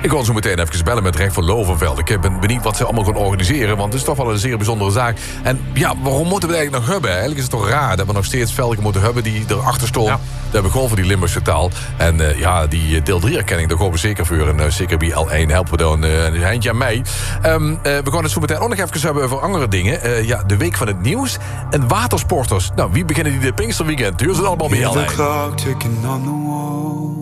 Ik wil zo meteen even bellen met Recht voor Lovenveld. Ik ben benieuwd wat ze allemaal gaan organiseren, want het is toch wel een zeer bijzondere zaak. En ja, waarom moeten we het eigenlijk nog hebben? Eigenlijk is het toch raar dat we nog steeds velden moeten hebben die erachter stonden. Ja. Dat hebben we gewoon voor die Limburgse taal. En die deel 3 erkenning, daar gaan we zeker voor. En zeker bij L1 helpen we dan een handje aan mij. We gaan het zo meteen ook nog even hebben over andere dingen. De week van het nieuws. En watersporters. Nou, wie beginnen die dit Pinksterweekend? Duurt het allemaal bij L1?